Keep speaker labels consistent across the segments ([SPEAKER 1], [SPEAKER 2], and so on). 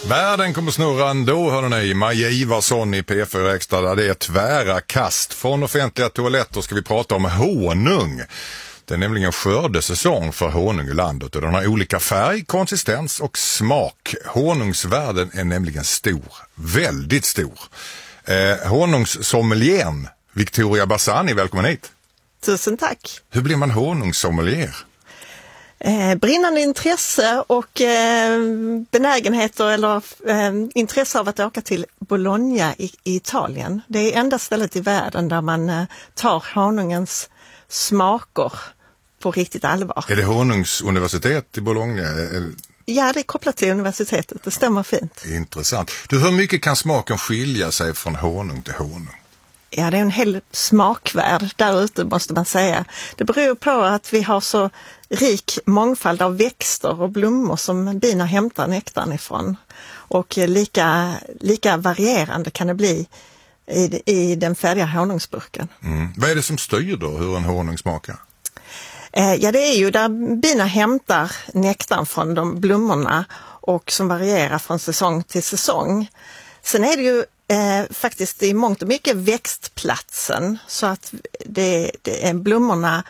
[SPEAKER 1] Världen kommer snurra ändå, hörde ni. Maja Ivarsson i P4 Extra, där det är tvära kast. Från offentliga toaletter ska vi prata om honung. Det är nämligen skördesäsong för honung i landet och den har olika färg, konsistens och smak. Honungsvärlden är nämligen stor, väldigt stor. Honungssommelieren Victoria Bassani, välkommen hit.
[SPEAKER 2] Tusen tack.
[SPEAKER 1] Hur blir man honungssommelier?
[SPEAKER 2] Brinnande intresse och benägenheter eller intresse av att åka till Bologna i Italien. Det är enda stället i världen där man tar honungens smaker på riktigt allvar.
[SPEAKER 1] Är det honungsuniversitet i Bologna?
[SPEAKER 2] Ja, det är kopplat till universitetet. Det stämmer fint.
[SPEAKER 1] Intressant. Du, hur mycket kan smaken skilja sig från honung till honung?
[SPEAKER 2] Ja, det är en hel smakvärld där ute, måste man säga. Det beror på att vi har så rik mångfald av växter och blommor som bina hämtar nektarn ifrån. Och lika varierande kan det bli i den färdiga honungsburken.
[SPEAKER 1] Vad är det som styr då hur en honung smakar?
[SPEAKER 2] Ja, det är ju där bina hämtar nektarn från de blommorna och som varierar från säsong till säsong. Sen är det ju faktiskt i mångt och mycket växtplatsen så att blommorna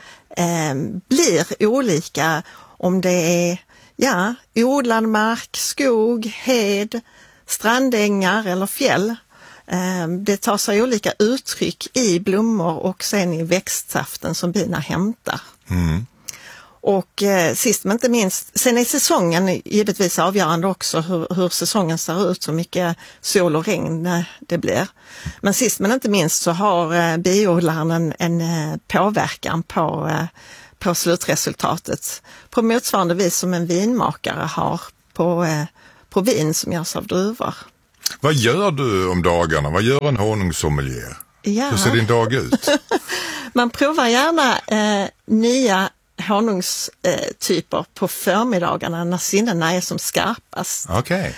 [SPEAKER 2] blir olika om det är odlad mark, skog, hed, strandängar eller fjäll. Det tar sig olika uttryck i blommor och sen i växtsaften som bina hämtar. Och sist men inte minst, sen är säsongen givetvis avgörande också hur säsongen ser ut, så mycket sol och regn det blir. Men sist men inte minst så har biodlaren en påverkan på slutresultatet på motsvarande vis som en vinmakare har på vin som görs av druvor.
[SPEAKER 1] Vad gör du om dagarna? Vad gör en honungssommelier?
[SPEAKER 2] Ja.
[SPEAKER 1] Hur ser din dag ut?
[SPEAKER 2] Man provar gärna nya honungstyper på förmiddagarna när sinnena är som skarpast.
[SPEAKER 1] Okej.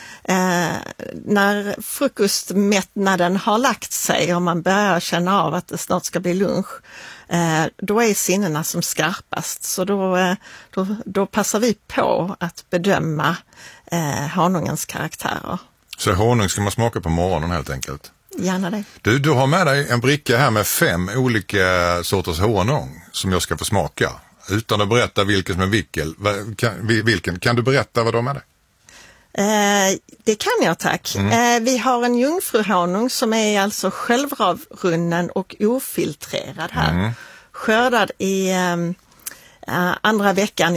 [SPEAKER 2] När frukostmättnaden har lagt sig och man börjar känna av att det snart ska bli lunch, då är sinnena som skarpast. Så då passar vi på att bedöma honungens karaktärer.
[SPEAKER 1] Så honung ska man smaka på morgonen helt enkelt?
[SPEAKER 2] Gärna det.
[SPEAKER 1] Du har med dig en bricka här med 5 olika sorters honung som jag ska få smaka. Utan att berätta vilken som är vilken. Kan du berätta vad de är?
[SPEAKER 2] Det kan jag, tack. Vi har en jungfruhonung som är alltså självravrunnen och ofiltrerad här. Skördad i andra,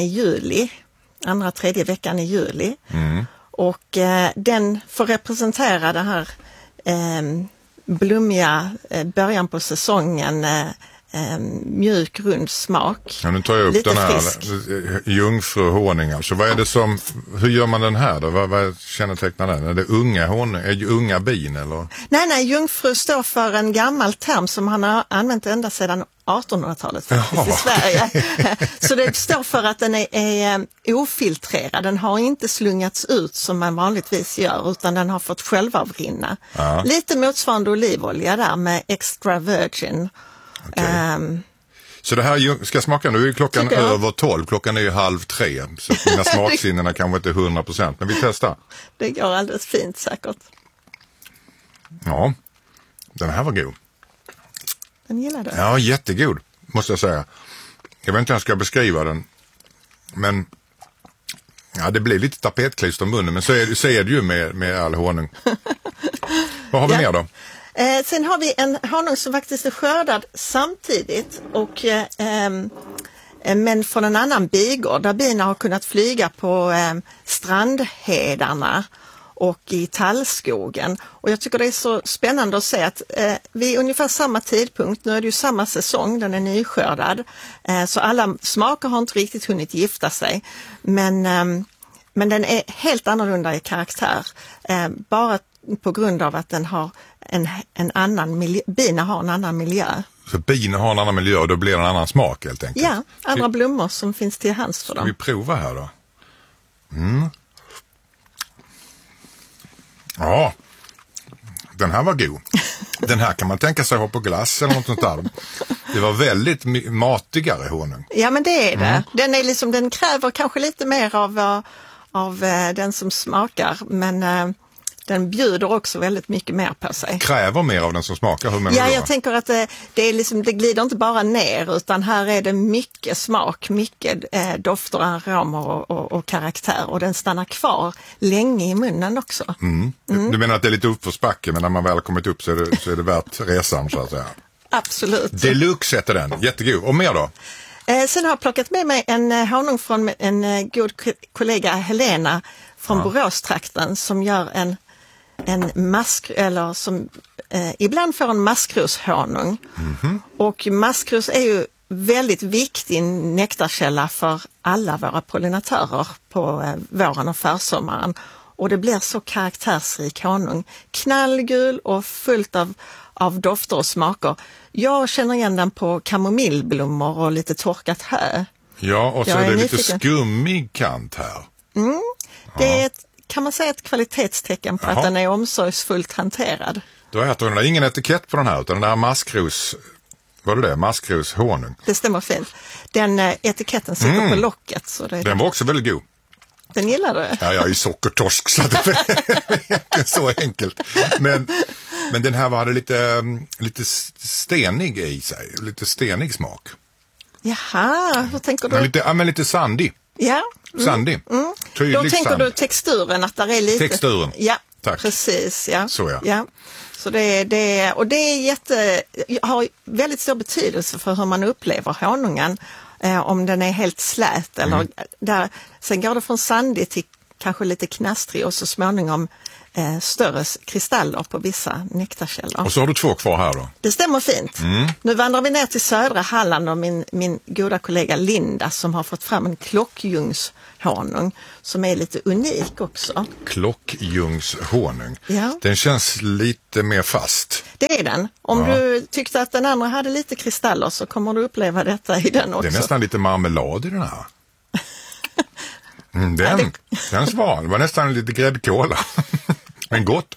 [SPEAKER 2] tredje veckan i juli. Och den får representera den här blommiga början på säsongen, mjuk, rund smak.
[SPEAKER 1] Ja, nu tar jag upp
[SPEAKER 2] lite
[SPEAKER 1] den här
[SPEAKER 2] frisk.
[SPEAKER 1] Jungfruhonung. Alltså, vad är det hur gör man den här då? Vad kännetecknar den? Är det unga honung? Är det unga bin eller? Nej,
[SPEAKER 2] jungfru står för en gammal term som han har använt ända sedan 1800-talet faktiskt i Sverige. Så det står för att den är ofiltrerad. Den har inte slungats ut som man vanligtvis gör, utan den har fått självavrinna. Lite motsvarande olivolja där med extra virgin.
[SPEAKER 1] Okay. Så det här ska smaka, nu är klockan över 12, klockan är ju 2:30, så mina smaksinnena kanske inte är 100%, men vi testar.
[SPEAKER 2] Det går alldeles fint säkert.
[SPEAKER 1] Ja, den här var god.
[SPEAKER 2] Den gillar du?
[SPEAKER 1] Ja, jättegod, måste jag säga. Jag vet inte hur jag ska beskriva den, men det blir lite tapetklister i munnen, men så är det ju med all honung. Vad har vi mer då?
[SPEAKER 2] Sen har vi en honung som faktiskt är skördad samtidigt och men från en annan bigård där bina har kunnat flyga på strandhedarna och i tallskogen. Och jag tycker det är så spännande att se att vid ungefär samma tidpunkt, nu är det ju samma säsong, den är nyskördad, så alla smaker har inte riktigt hunnit gifta sig, men den är helt annorlunda i karaktär, bara på grund av att den har en annan miljö, bina har en annan miljö.
[SPEAKER 1] Så bina har en annan miljö och då blir det en annan smak helt enkelt?
[SPEAKER 2] Ja, andra blommor som finns till hands för dem.
[SPEAKER 1] Ska vi prova här då? Ja, den här var god. Den här kan man tänka sig ha på glass eller något sånt där. Det var väldigt matigare honung.
[SPEAKER 2] Ja, men det är det. Den kräver kanske lite mer av den som smakar, men Den bjuder också väldigt mycket mer på sig.
[SPEAKER 1] Kräver mer av den som smakar? Hur menar
[SPEAKER 2] Ja,
[SPEAKER 1] du då?
[SPEAKER 2] jag tänker att det glider inte bara ner, utan här är det mycket smak, mycket dofter, aromer och karaktär, och den stannar kvar länge i munnen också.
[SPEAKER 1] Du menar att det är lite uppförsbacke, men när man väl kommit upp så är det värt resan, så att säga.
[SPEAKER 2] Absolut.
[SPEAKER 1] Deluxe heter den, jättegod. Och mer då?
[SPEAKER 2] Sen har jag plockat med mig en honung från en god kollega, Helena, från Boråstrakten, som gör en som ibland får en maskroshonung. Och maskros är ju väldigt viktig nektarkälla för alla våra pollinatörer på våren och försommaren. Och det blir så karaktärsrik honung. Knallgul och fullt av dofter och smaker. Jag känner igen den på kamomillblommor och lite torkat hö.
[SPEAKER 1] Ja, och så är det lite skummig kant här.
[SPEAKER 2] Det är kan man säga ett kvalitetstecken på att den är omsorgsfullt hanterad.
[SPEAKER 1] Då äter den ingen etikett på den här, utan den här maskros, vad är det? Maskroshonung.
[SPEAKER 2] Det stämmer fint. Den etiketten sitter på locket. Så
[SPEAKER 1] den var också väldigt god.
[SPEAKER 2] Den gillar du?
[SPEAKER 1] Ja, jag är ju sockertorsk, så det är inte så enkelt. Men den här hade lite stenig i sig, lite stenig smak.
[SPEAKER 2] Jaha, hur tänker du?
[SPEAKER 1] Men lite sandig.
[SPEAKER 2] Ja.
[SPEAKER 1] Sandig.
[SPEAKER 2] Då tänker du texturen, att där är lite...
[SPEAKER 1] Texturen.
[SPEAKER 2] Ja,
[SPEAKER 1] tack.
[SPEAKER 2] Precis. Ja.
[SPEAKER 1] Så ja.
[SPEAKER 2] Så det har väldigt stor betydelse för hur man upplever honungen. Om den är helt slät eller sen går det från sandig till kanske lite knastrig och så småningom större kristaller på vissa nektarkällor.
[SPEAKER 1] Och så har du 2 kvar här då.
[SPEAKER 2] Det stämmer fint. Nu vandrar vi ner till södra Halland och min goda kollega Linda, som har fått fram en klockljungshonung som är lite unik också.
[SPEAKER 1] Klockljungshonung.
[SPEAKER 2] Ja.
[SPEAKER 1] Den känns lite mer fast.
[SPEAKER 2] Det är den. Om du tyckte att den andra hade lite kristaller så kommer du uppleva detta i den också.
[SPEAKER 1] Det är nästan lite marmelad i den här. Den känns bra. Det var nästan lite gräddkola. Men gott.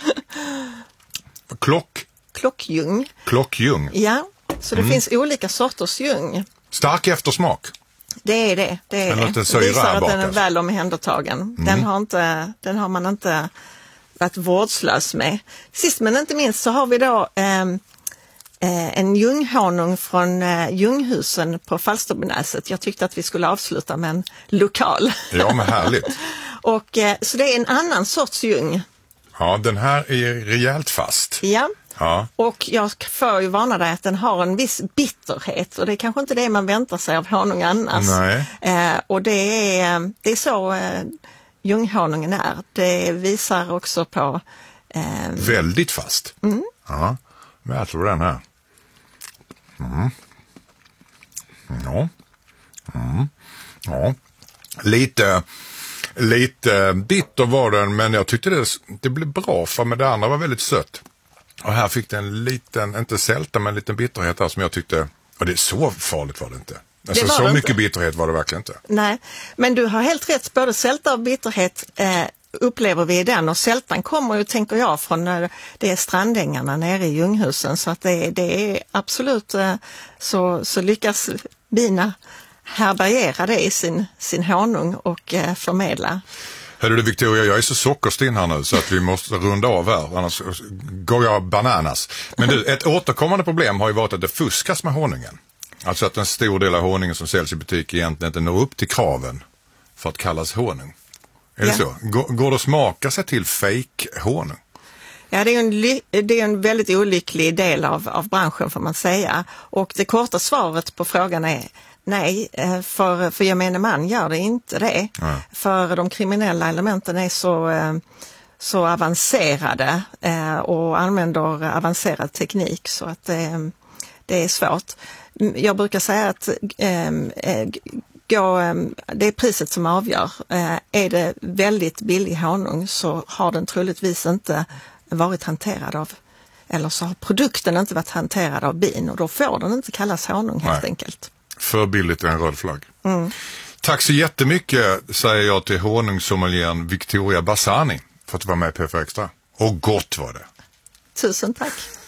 [SPEAKER 2] Klockljung.
[SPEAKER 1] Klockljung.
[SPEAKER 2] Ja, så det finns olika sorters ljung.
[SPEAKER 1] Stark eftersmak.
[SPEAKER 2] Det är det. Det är det. Visar att den är väl omhändertagen. Den har man inte varit vårdslös med. Sist men inte minst så har vi då en ljunghonung från Ljunghusen på Falsterbonäset. Jag tyckte att vi skulle avsluta med en lokal.
[SPEAKER 1] Ja, men härligt.
[SPEAKER 2] Och så det är en annan sorts ljung.
[SPEAKER 1] Ja, den här är rejält fast.
[SPEAKER 2] Ja.
[SPEAKER 1] Ja. Och
[SPEAKER 2] jag får ju varna dig att den har en viss bitterhet, och det är kanske inte det man väntar sig av honung annars.
[SPEAKER 1] Nej.
[SPEAKER 2] Och det är så ljunghonungen är. Det visar också på...
[SPEAKER 1] väldigt fast. Ja, men jag tror den här. Ja. Lite bitter var den, men jag tyckte det blev bra, för med det andra var väldigt sött. Och här fick den en liten, inte sälta, men en liten bitterhet där som jag tyckte, och det är så farligt var det inte. Alltså så mycket bitterhet var det verkligen inte.
[SPEAKER 2] Nej, men du har helt rätt, både sälta och bitterhet upplever vi i den, och sältan kommer ju, tänker jag, från det är strandängarna nere i Ljunghusen, så att det är absolut så lyckas bina härbärgera det i sin honung och förmedla.
[SPEAKER 1] Hörru du Victoria, jag är så sockerstinn här nu så att vi måste runda av här, annars går jag bananas. Men du, ett återkommande problem har ju varit att det fuskas med honungen. Alltså att en stor del av honungen som säljs i butik egentligen inte når upp till kraven för att kallas honung. Är det så? Går det att smaka sig till fake-honung?
[SPEAKER 2] Ja, det är en väldigt olycklig del av branschen, får man säga. Och det korta svaret på frågan är nej, för gemene man gör det inte det. Nej. För de kriminella elementen är så avancerade och använder avancerad teknik, så att det är svårt. Jag brukar säga att det är priset som avgör. Är det väldigt billig honung så har den troligtvis inte varit hanterad eller så har produkten inte varit hanterad av bin, och då får den inte kallas honung helt enkelt. För billigt är en röd flagg.
[SPEAKER 1] Tack så jättemycket, säger jag till honungssommelieren Victoria Bassani för att du var med i PFR Extra. Och gott var det.
[SPEAKER 2] Tusen tack.